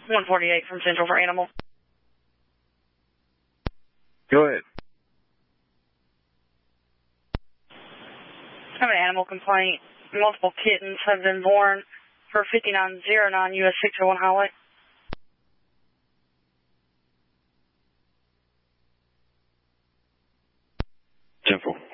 148 from Central for Animal. Go ahead. I have an animal complaint. Multiple kittens have been born for 5909 US 601 Highway. Central.